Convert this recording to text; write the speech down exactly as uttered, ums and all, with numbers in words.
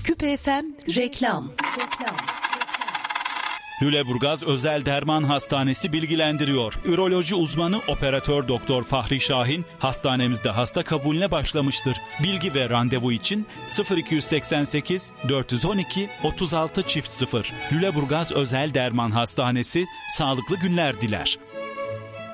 Küpe F M reklam. Lüleburgaz Özel Derman Hastanesi bilgilendiriyor. Üroloji uzmanı operatör doktor Fahri Şahin hastanemizde hasta kabulüne başlamıştır. Bilgi ve randevu için sıfır iki seksen sekiz dört yüz on iki otuz altı çift sıfır. Lüleburgaz Özel Derman Hastanesi sağlıklı günler diler.